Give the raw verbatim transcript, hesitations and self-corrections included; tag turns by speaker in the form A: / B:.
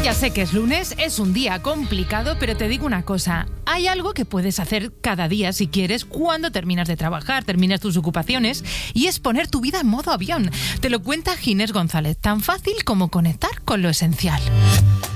A: Ya sé que es lunes, es un día complicado, pero te digo una cosa. Hay algo que puedes hacer cada día si quieres cuando terminas de trabajar, terminas tus ocupaciones, y es poner tu vida en modo avión. Te lo cuenta Ginés González, tan fácil como conectar con lo esencial.